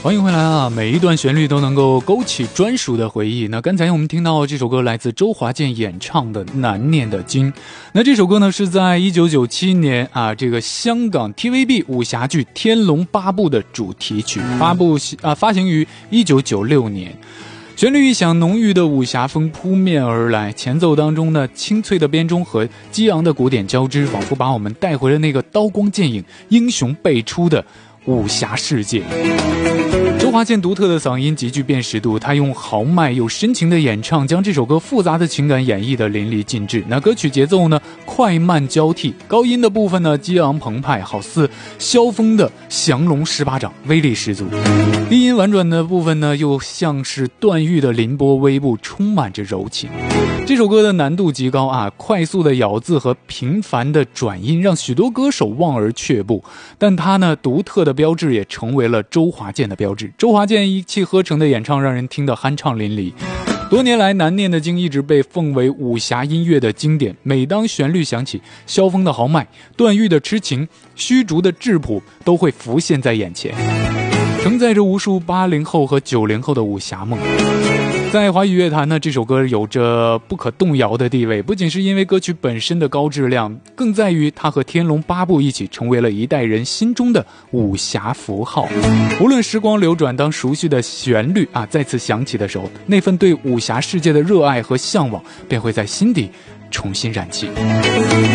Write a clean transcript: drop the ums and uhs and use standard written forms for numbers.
欢迎回来啊！每一段旋律都能够勾起专属的回忆。那刚才我们听到这首歌来自周华健演唱的《难念的经》。那这首歌呢是在1997年啊，这个香港 TVB 武侠剧《天龙八部》的主题曲，发行于1996年。旋律一响，浓郁的武侠风扑面而来，前奏当中呢，清脆的编钟和激昂的鼓点交织，仿佛把我们带回了那个刀光剑影、英雄辈出的武侠世界。周华健独特的嗓音极具辨识度，他用豪迈又深情的演唱，将这首歌复杂的情感演绎得淋漓尽致。那歌曲节奏呢，快慢交替，高音的部分呢，激昂澎湃，好似萧峰的降龙18掌，威力十足。低音婉转的部分呢，又像是段誉的凌波微步，充满着柔情。这首歌的难度极高啊，快速的咬字和频繁的转音让许多歌手望而却步，但他呢独特的标志也成为了周华健的标志。周华健一气呵成的演唱让人听得酣畅淋漓。多年来，《难念的经》一直被奉为武侠音乐的经典。每当旋律响起，萧峰的豪迈、段誉的痴情、虚竹的质朴都会浮现在眼前，承载着无数80后和90后的武侠梦。在华语乐坛呢，这首歌有着不可动摇的地位，不仅是因为歌曲本身的高质量，更在于它和《天龙八部》一起成为了一代人心中的武侠符号。无论时光流转，当熟悉的旋律再次响起的时候，那份对武侠世界的热爱和向往便会在心底重新燃起。